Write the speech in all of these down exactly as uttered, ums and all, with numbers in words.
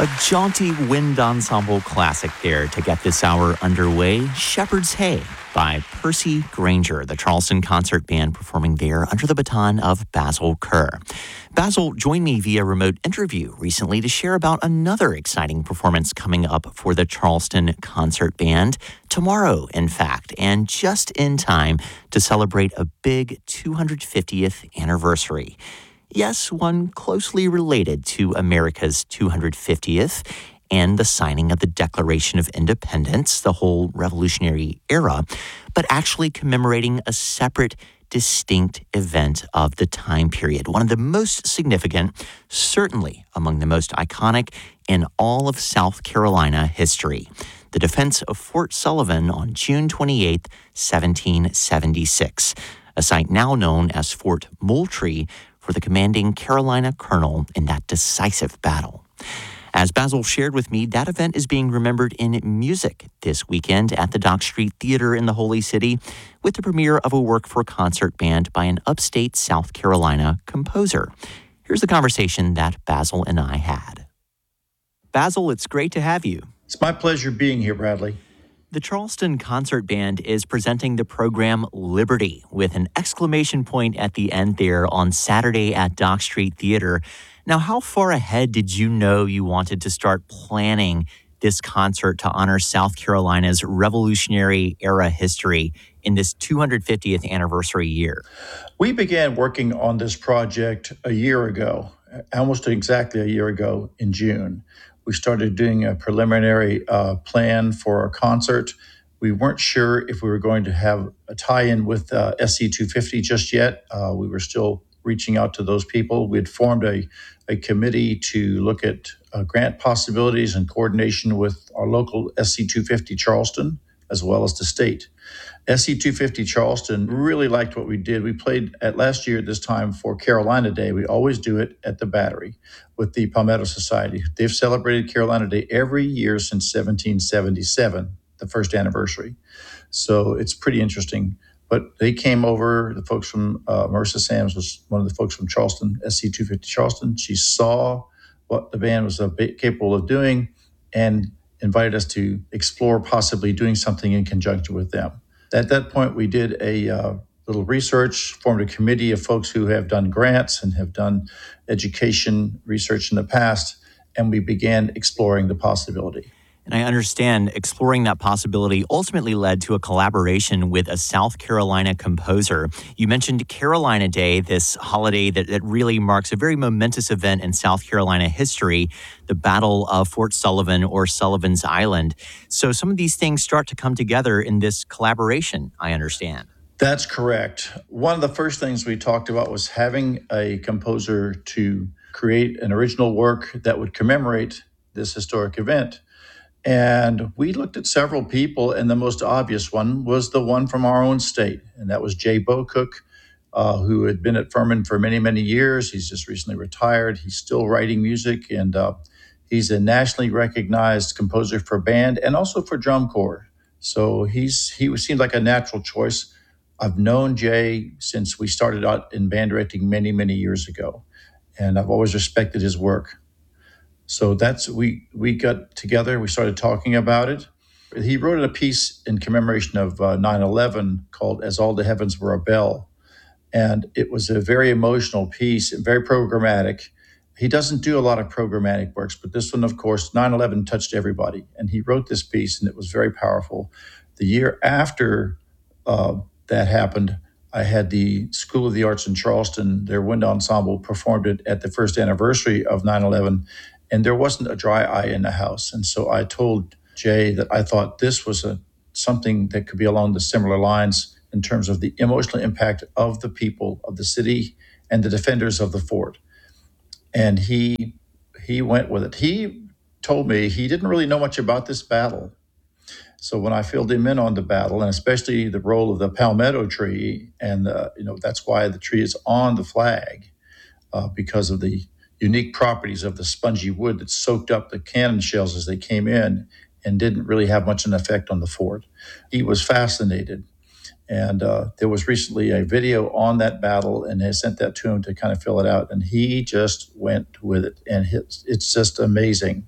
A jaunty wind ensemble classic there to get this hour underway, Shepherd's Hay by Percy Grainger, the Charleston Concert Band performing there under the baton of Basil Kerr. Basil joined me via remote interview recently to share about another exciting performance coming up for the Charleston Concert Band tomorrow, in fact, and just in time to celebrate a big two hundred fiftieth anniversary. Yes, one closely related to America's two hundred fiftieth and the signing of the Declaration of Independence, the whole Revolutionary era, but actually commemorating a separate, distinct event of the time period. One of the most significant, certainly among the most iconic in all of South Carolina history. The defense of Fort Sullivan on June twenty-eighth, seventeen seventy-six, a site now known as Fort Moultrie, for the commanding Carolina colonel in that decisive battle. As Basil shared with me, that event is being remembered in music this weekend at the Dock Street Theater in the Holy City with the premiere of a work for a concert band by an upstate South Carolina composer. Here's the conversation that Basil and I had. Basil, it's great to have you. It's my pleasure being here, Bradley. The Charleston Concert Band is presenting the program Liberty with an exclamation point at the end there on Saturday at Dock Street Theater. Now, how far ahead did you know you wanted to start planning this concert to honor South Carolina's Revolutionary era history in this two hundred fiftieth anniversary year? We began working on this project a year ago, almost exactly a year ago in June. We started doing a preliminary uh, plan for our concert. We weren't sure if we were going to have a tie-in with uh, S C two fifty just yet. Uh, we were still reaching out to those people. We had formed a, a committee to look at uh, grant possibilities and coordination with our local S C two fifty Charleston, as well as the state. S C two fifty Charleston really liked what we did. We played at last year at this time for Carolina Day. We always do it at the Battery with the Palmetto Society. They've celebrated Carolina Day every year since seventeen seventy-seven, the first anniversary. So it's pretty interesting. But they came over, the folks from, uh, Marissa Sams was one of the folks from Charleston, S C two fifty Charleston. She saw what the band was uh, capable of doing and invited us to explore possibly doing something in conjunction with them. At that point, we did a uh, little research, formed a committee of folks who have done grants and have done education research in the past, and we began exploring the possibility. And I understand exploring that possibility ultimately led to a collaboration with a South Carolina composer. You mentioned Carolina Day, this holiday that, that really marks a very momentous event in South Carolina history, the Battle of Fort Sullivan or Sullivan's Island. So some of these things start to come together in this collaboration, I understand. That's correct. One of the first things we talked about was having a composer to create an original work that would commemorate this historic event. And we looked at several people, and the most obvious one was the one from our own state, and that was Jay Bocook, uh, who had been at Furman for many, many years. He's just recently retired. He's still writing music, and uh, he's a nationally recognized composer for band and also for drum corps. So he's he seemed like a natural choice. I've known Jay since we started out in band directing many, many years ago, and I've always respected his work. So that's, we we got together, we started talking about it. He wrote a piece in commemoration of uh, nine eleven called As All the Heavens Were a Bell. And it was a very emotional piece and very programmatic. He doesn't do a lot of programmatic works, but this one, of course, nine eleven touched everybody. And he wrote this piece, and it was very powerful. The year after uh, that happened, I had the School of the Arts in Charleston, their wind ensemble, performed it at the first anniversary of nine eleven. And there wasn't a dry eye in the house. And so I told Jay that I thought this was a something that could be along the similar lines in terms of the emotional impact of the people of the city and the defenders of the fort. And he he went with it. He told me he didn't really know much about this battle. So when I filled him in on the battle, and especially the role of the palmetto tree, and uh, you know that's why the tree is on the flag, uh, because of the unique properties of the spongy wood that soaked up the cannon shells as they came in and didn't really have much an effect on the fort. He was fascinated. And uh, there was recently a video on that battle, and they sent that to him to kind of fill it out. And he just went with it. And it's, it's just amazing, the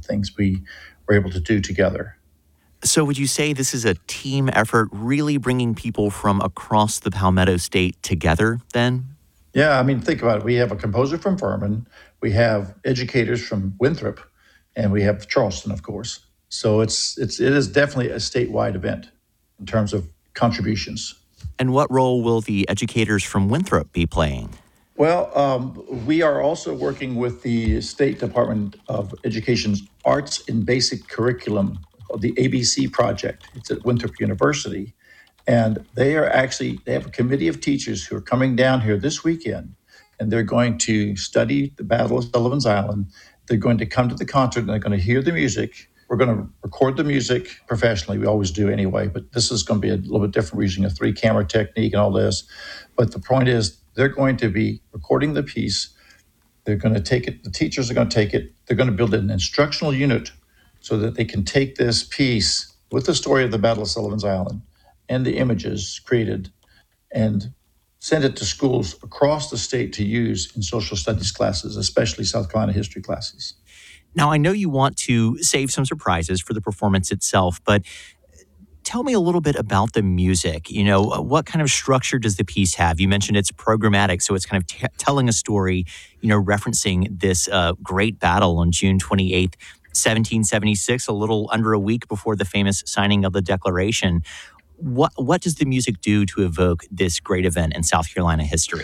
things we were able to do together. So, would you say this is a team effort, really bringing people from across the Palmetto State together then? Yeah, I mean, think about it. We have a composer from Furman, we have educators from Winthrop, and we have Charleston, of course. So it's it's it is definitely a statewide event in terms of contributions. And what role will the educators from Winthrop be playing? Well, um, we are also working with the State Department of Education's Arts in Basic Curriculum, the A B C project. It's at Winthrop University. And they are actually, they have a committee of teachers who are coming down here this weekend, and they're going to study the Battle of Sullivan's Island. They're going to come to the concert and they're going to hear the music. We're going to record the music professionally. We always do anyway, but this is going to be a little bit different. We're using a three camera technique and all this. But the point is, they're going to be recording the piece. They're going to take it, the teachers are going to take it. They're going to build an instructional unit so that they can take this piece with the story of the Battle of Sullivan's Island and the images created and send it to schools across the state to use in social studies classes, especially South Carolina history classes. Now, I know you want to save some surprises for the performance itself, but tell me a little bit about the music. You know, what kind of structure does the piece have? You mentioned it's programmatic, so it's kind of t- telling a story, you know, referencing this uh, great battle on June twenty-eighth, seventeen seventy-six, a little under a week before the famous signing of the Declaration. What what does the music do to evoke this great event in South Carolina history?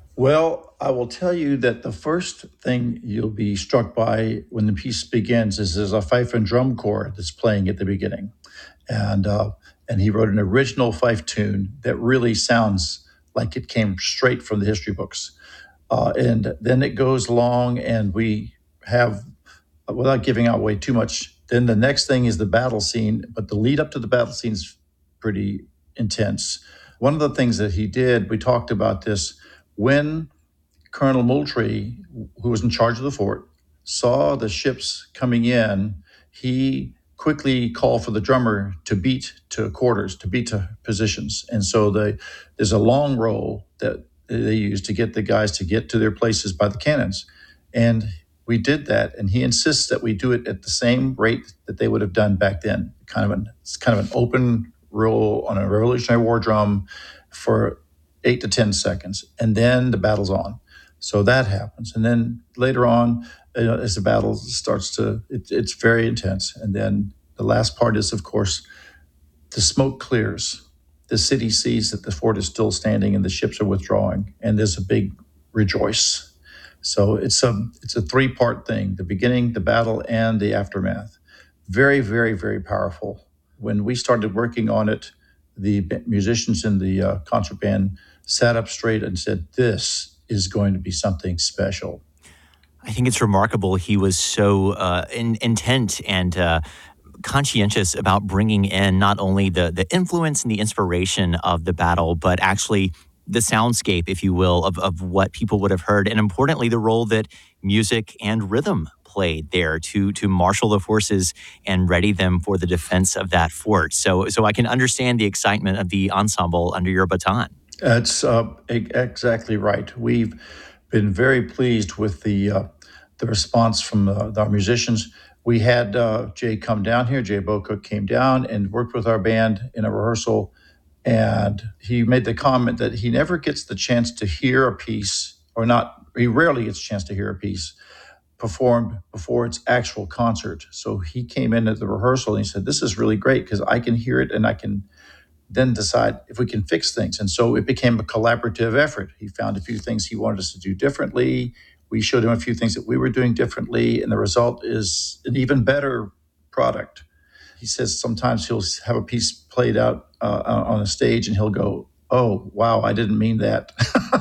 Well, I will tell you that the first thing you'll be struck by when the piece begins is there's a fife and drum corps that's playing at the beginning. And uh, and he wrote an original fife tune that really sounds like it came straight from the history books. Uh, and then it goes along and we have, without giving away too much, then the next thing is the battle scene, but the lead up to the battle scene is pretty intense. One of the things that he did, we talked about this, when Colonel Moultrie, who was in charge of the fort, saw the ships coming in, he quickly called for the drummer to beat to quarters, to beat to positions. And so the, there's a long roll that they use to get the guys to get to their places by the cannons. And we did that, and he insists that we do it at the same rate that they would have done back then. Kind of an, it's kind of an open roll on a Revolutionary War drum for eight to ten seconds, and then the battle's on. So that happens. And then later on, you know, as the battle starts to, it, it's very intense. And then the last part is, of course, the smoke clears. The city sees that the fort is still standing and the ships are withdrawing, and there's a big rejoice. So it's a, it's a three-part thing, the beginning, the battle, and the aftermath. Very, very, very powerful. When we started working on it, the musicians in the uh, concert band sat up straight and said, this is going to be something special. I think it's remarkable he was so uh, in, intent and uh, conscientious about bringing in not only the, the influence and the inspiration of the battle, but actually the soundscape, if you will, of, of what people would have heard. And importantly, the role that music and rhythm played there to to marshal the forces and ready them for the defense of that fort. So so I can understand the excitement of the ensemble under your baton. That's uh, e- exactly right. We've been very pleased with the uh, the response from uh, our musicians. We had uh, Jay come down here. Jay Bocook came down and worked with our band in a rehearsal, and he made the comment that he never gets the chance to hear a piece, or not. He rarely gets a chance to hear a piece performed before its actual concert. So he came in at the rehearsal and he said, this is really great because I can hear it and I can then decide if we can fix things. And so it became a collaborative effort. He found a few things he wanted us to do differently. We showed him a few things that we were doing differently, and the result is an even better product. He says sometimes he'll have a piece played out uh, on a stage and he'll go, oh, wow, I didn't mean that.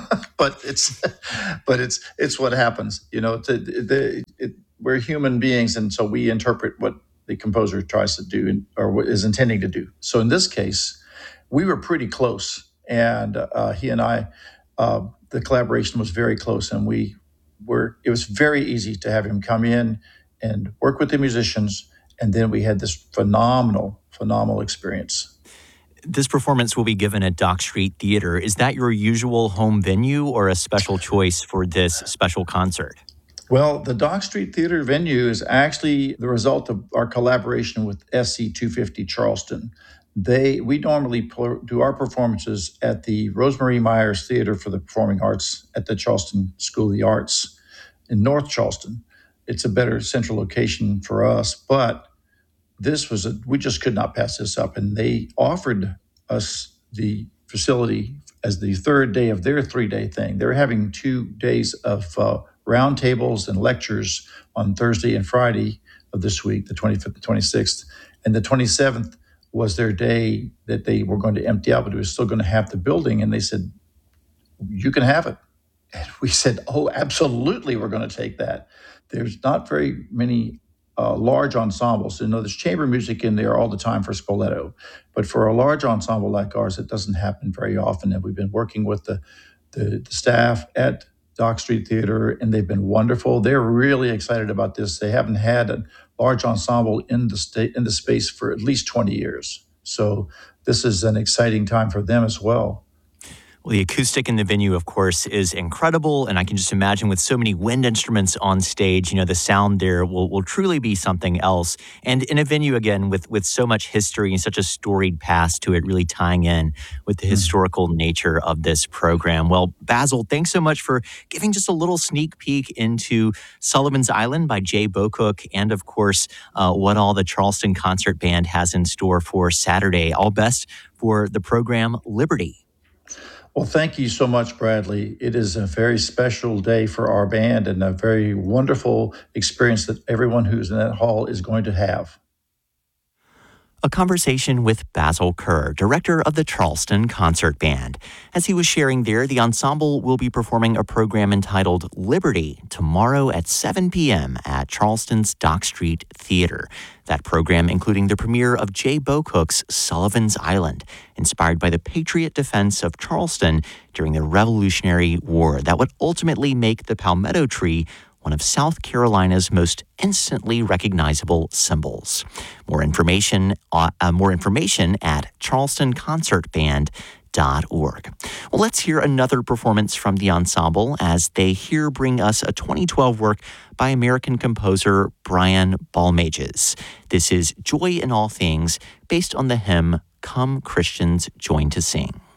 but it's but it's it's what happens. You know, to, the, it, we're human beings, and so we interpret what the composer tries to do or what is intending to do. So in this case, we were pretty close, and uh, he and I, uh, the collaboration was very close, and we were. It was very easy to have him come in and work with the musicians, and then we had this phenomenal, phenomenal experience. This performance will be given at Dock Street Theater. Is that your usual home venue or a special choice for this special concert? Well, the Dock Street Theater venue is actually the result of our collaboration with S C two fifty Charleston. They we normally pl- do our performances at the Rosemary Myers Theater for the Performing Arts at the Charleston School of the Arts in North Charleston. It's a better central location for us, but this was a we just could not pass this up, and they offered us the facility as the third day of their three-day thing. They're having two days of uh, roundtables and lectures on Thursday and Friday of this week, the twenty-fifth and twenty-sixth, and the twenty-seventh was their day that they were going to empty out, but it was still going to have the building, and they said, you can have it. And we said, oh, absolutely, we're going to take that. There's not very many uh, large ensembles. You know, there's chamber music in there all the time for Spoleto, but for a large ensemble like ours, it doesn't happen very often. And we've been working with the, the, the staff at Dock Street Theater, and they've been wonderful. They're really excited about this. They haven't had a large ensemble in the state in the space for at least twenty years. So this is an exciting time for them as well. Well, the acoustic in the venue, of course, is incredible, and I can just imagine with so many wind instruments on stage, you know, the sound there will, will truly be something else. And in a venue, again, with, with so much history and such a storied past to it, really tying in with the mm. historical nature of this program. Well, Basil, thanks so much for giving just a little sneak peek into Sullivan's Island by Jay Bocook, and, of course, uh, what all the Charleston Concert Band has in store for Saturday. All best for the program Liberty. Well, thank you so much, Bradley. It is a very special day for our band and a very wonderful experience that everyone who's in that hall is going to have. A conversation with Basil Kerr, director of the Charleston Concert Band. As he was sharing there, the ensemble will be performing a program entitled Liberty tomorrow at seven p.m. at Charleston's Dock Street Theater. That program including the premiere of Jay Bocook's Sullivan's Island, inspired by the patriot defense of Charleston during the Revolutionary War that would ultimately make the palmetto tree one of South Carolina's most instantly recognizable symbols. More information, uh, uh, more information at charleston concert band dot org. Well, let's hear another performance from the ensemble as they here bring us a twenty twelve work by American composer Brian Balmages. This is Joy in All Things, based on the hymn Come Christians Join to Sing.